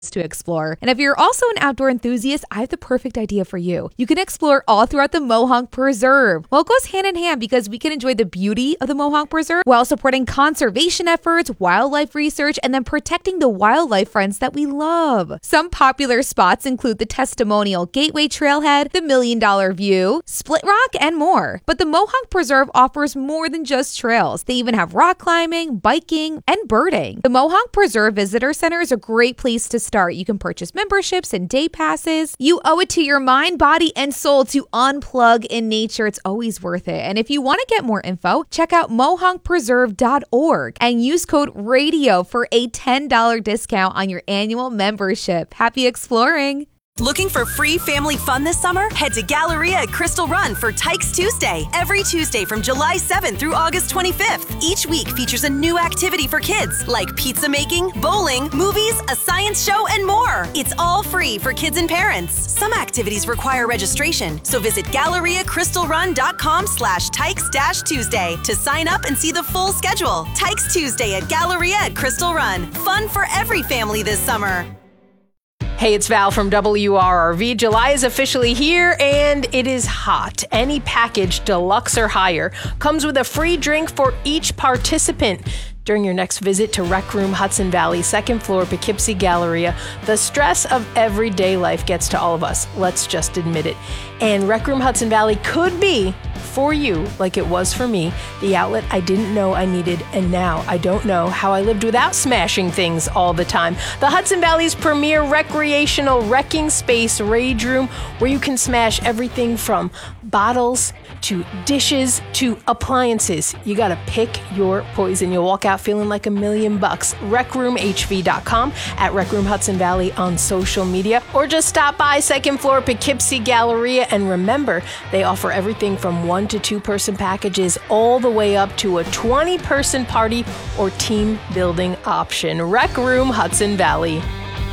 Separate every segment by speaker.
Speaker 1: to explore. And if you're also an outdoor enthusiast, I have the perfect idea for you. You can explore all throughout the Mohonk Preserve. Well, it goes hand in hand because we can enjoy the beauty of the Mohonk Preserve while supporting conservation efforts, wildlife research, and then protecting the wildlife friends that we love. Some popular spots include the Testimonial Gateway Trailhead, the $1 Million View, Split Rock, and more. But the Mohonk Preserve offers more than just trails. They even have rock climbing, biking, and birding. The Mohonk Preserve Visitor Center is a great place to start. You can purchase memberships and day passes. You owe it to your mind, body, and soul to unplug in nature. It's always worth it. And if you want to get more info, check out mohonkpreserve.org and use code RADIO for a $10 discount on your annual membership. Happy exploring!
Speaker 2: Looking for free family fun this summer? Head to Galleria at Crystal Run for Tykes Tuesday. Every Tuesday from July 7th through August 25th. Each week features a new activity for kids like pizza making, bowling, movies, a science show, and more. It's all free for kids and parents. Some activities require registration, so visit GalleriaCrystalRun.com/Tykes-Tuesday to sign up and see the full schedule. Tykes Tuesday at Galleria at Crystal Run. Fun for every family this summer.
Speaker 3: Hey, it's Val from WRRV. July is officially here and it is hot. Any package, deluxe or higher, comes with a free drink for each participant. During your next visit to Rec Room Hudson Valley, second floor, Poughkeepsie Galleria, the stress of everyday life gets to all of us. Let's just admit it. And Rec Room Hudson Valley could be, for you, like it was for me, the outlet I didn't know I needed, and now I don't know how I lived without smashing things all the time. The Hudson Valley's premier recreational wrecking space, Rage Room, where you can smash everything from bottles to dishes to appliances. You gotta pick your poison. You'll walk out feeling like $1 million. RecRoomHV.com, at Rec Room Hudson Valley on social media, or just stop by second floor Poughkeepsie Galleria. And remember, they offer everything from 1 to 2 person packages all the way up to a 20-person party or team building option. Rec Room Hudson Valley.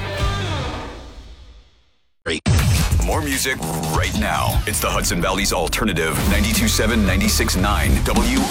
Speaker 4: More music right now. It's the Hudson Valley's alternative 92.7, 96.9 W.